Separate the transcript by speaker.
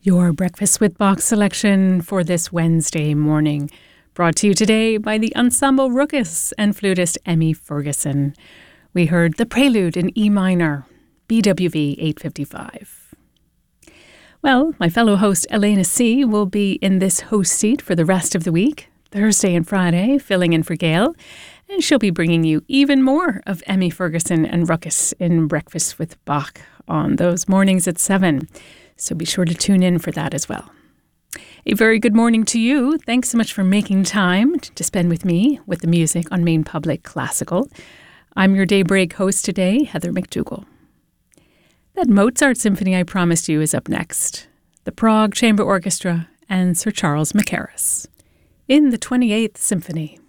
Speaker 1: Your Breakfast with Bach selection for this Wednesday morning, brought to you today by the Ensemble Ruckus and flutist Emmy Ferguson. We heard the Prelude in E minor, BWV 855. Well, my fellow host Elena C. will be in this host seat for the rest of the week, Thursday and Friday, filling in for Gail, and she'll be bringing you even more of Emmy Ferguson and Ruckus in Breakfast with Bach on those mornings at 7. So be sure to tune in for that as well. A very good morning to you. Thanks so much for making time to spend with me with the music on Maine Public Classical. I'm your daybreak host today, Heather McDougall. That Mozart symphony I promised you is up next. The Prague Chamber Orchestra and Sir Charles Mackerras in the 28th Symphony.